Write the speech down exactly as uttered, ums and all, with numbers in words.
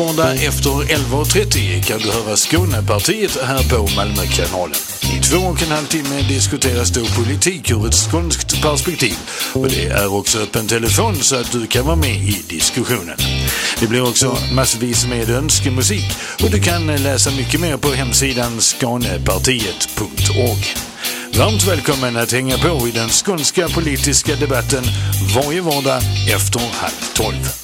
Måndag efter elva och trettio kan du höra Skånepartiet här på Malmökanalen. I två och en halv timme diskuteras då politik ur ett skånskt perspektiv. Och det är också öppen telefon så att du kan vara med i diskussionen. Det blir också massvis med önskemusik och du kan läsa mycket mer på hemsidan skanepartiet punkt org. Varmt välkommen att hänga på i den skånska politiska debatten varje vardag efter halv tolv.